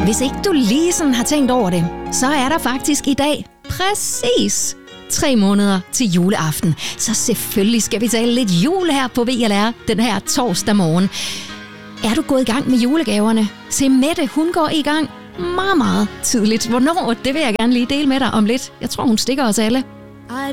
Hvis ikke du lige sådan har tænkt over det, så er der faktisk i dag præcis 3 måneder til juleaften. Så selvfølgelig skal vi tale lidt jul her på VLR den her torsdag morgen. Er du gået i gang med julegaverne? Se, Mette, hun går i gang meget, meget tidligt. Hvornår? Det vil jeg gerne lige dele med dig om lidt. Jeg tror, hun stikker os alle.